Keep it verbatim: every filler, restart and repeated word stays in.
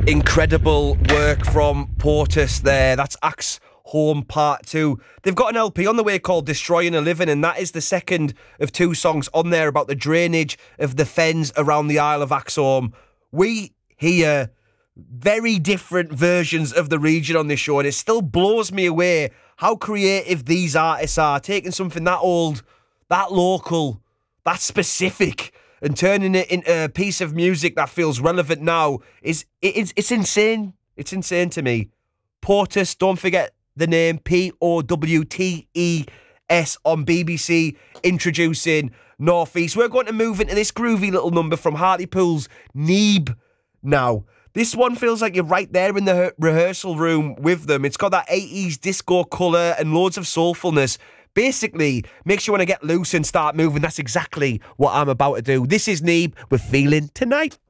Incredible work from Portis there. That's Axe Home Part two. They've got an L P on the way called Destroying a Living, and that is the second of two songs on there about the drainage of the fens around the Isle of Axholme. We hear very different versions of the region on this show, and it still blows me away how creative these artists are, taking something that old, that local, that specific, and turning it into a piece of music that feels relevant now. Is it's it's insane. It's insane to me. Portis, don't forget the name, P O W T E S on B B C, introducing North East. We're going to move into this groovy little number from Hartlepool's Neeb now. This one feels like you're right there in the rehearsal room with them. It's got that eighties disco colour and loads of soulfulness. Basically, makes you want to get loose and start moving. That's exactly what I'm about to do. This is Neeb with Feeling Tonight.